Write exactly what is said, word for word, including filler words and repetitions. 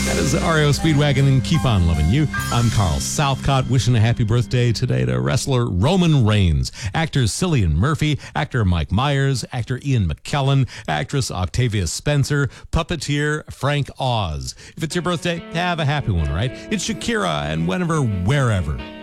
That is R E O Speedwagon and Keep On Loving You. I'm Carl Southcott, wishing a happy birthday today to wrestler Roman Reigns, actors Cillian Murphy, actor Mike Myers, actor Ian McKellen, actress Octavia Spencer, puppeteer Frank Oz. If it's your birthday, have a happy one, right? It's Shakira and whenever, wherever.